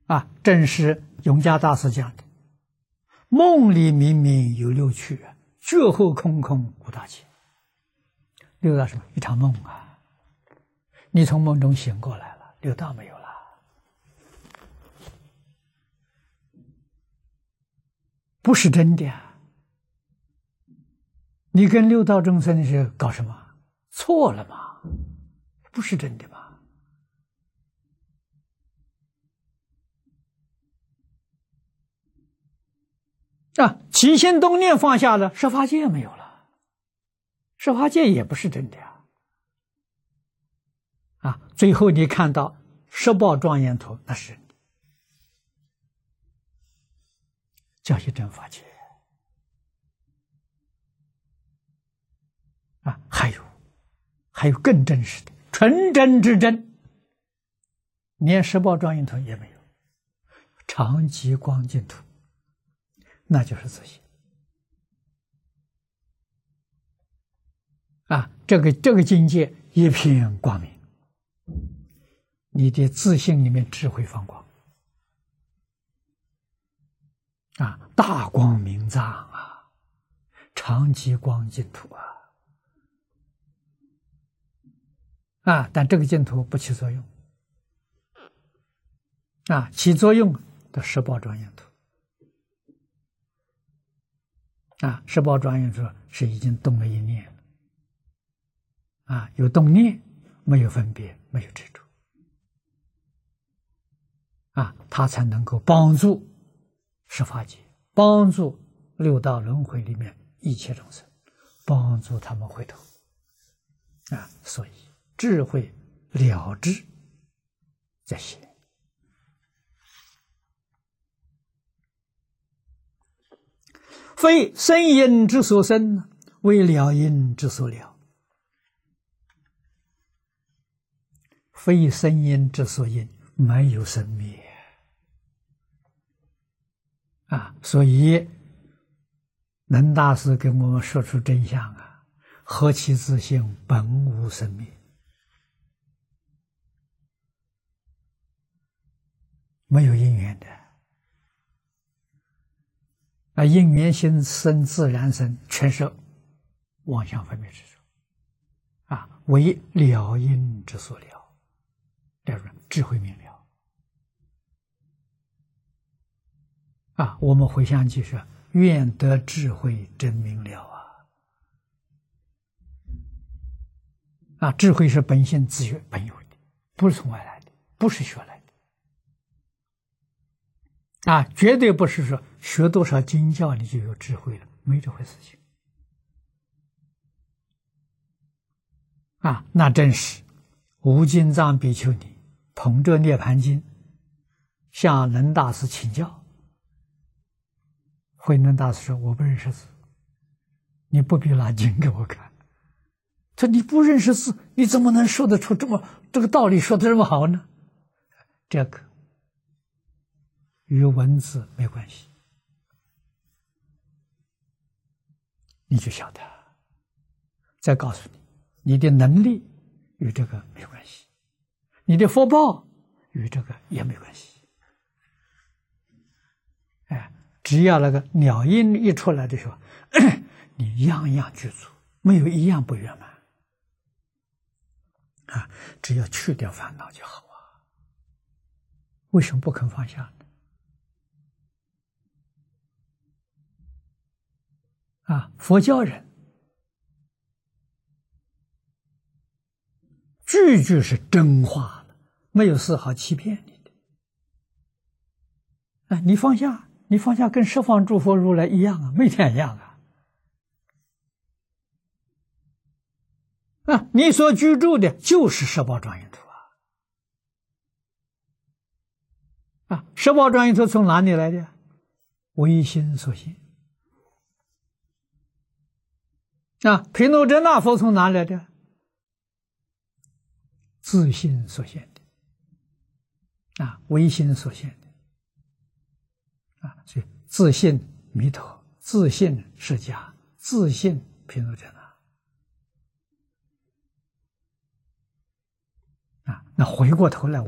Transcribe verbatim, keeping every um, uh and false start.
啊，正是永嘉大师讲的：“梦里明明有六趣，觉后空空无大千。”六道什么？一场梦啊！你从梦中醒过来了，六道没有了。不是真的啊！你跟六道众生是搞什么？错了嘛？不是真的嘛？啊，起心动念放下了，十法界没有了，十法界也不是真的呀！啊，最后你看到十报庄严图，那是真的，叫一真法界。啊，还有，还有更真实的纯真之真，连十报庄严图也没有，常寂光净土，那就是自信。啊，这个这个境界一片光明，你的自信里面智慧放光，啊，大光明藏啊，常寂光净土啊。啊，但这个净土不起作用，啊，起作用的十报庄严土，啊，十报庄严土是已经动了一念了，啊，有动念，没有分别，没有执着，啊，它才能够帮助十法界，帮助六道轮回里面一切众生，帮助他们回头，啊，所以。智慧了知在心，非生因之所生，为了因之所了。非生因之所因，没有生灭啊！所以能大师给我们说出真相啊：何其自性，本无生灭。没有因缘的啊，因缘心生，自然生，全是妄想分别之处啊，为了因之所了，这是智慧明了啊。我们回向即说：愿得智慧真明了啊！啊，智慧是本性自觉本有的，不是从外来的，不是学来的。啊，绝对不是说学多少经教你就有智慧了，没这回事情。啊，那真是无尽藏比丘尼捧着涅盘经向能大师请教。慧能大师说：“我不认识字，你不必拿经给我看。”他说：“你不认识字，你怎么能说得出这么这个道理说得这么好呢？”这个与文字没关系，你就晓得。再告诉你，你的能力与这个没关系，你的福报与这个也没关系。哎，只要那个鸟音一出来的时候，你样样具足，没有一样不圆满。啊，只要去掉烦恼就好啊。为什么不肯放下呢？啊，佛教人句句是真话的，没有丝毫欺骗你的。哎，你放下，你放下跟十方诸佛如来一样啊，没两样啊。啊，你所居住的就是十宝庄严土啊！啊，十宝庄严土从哪里来的？唯心所现。啊，毗卢遮那佛从哪里来的？自性所现的。啊，唯心所现的。啊，所以自性弥陀，自性释迦，自性毗卢遮那。啊，那回过头来。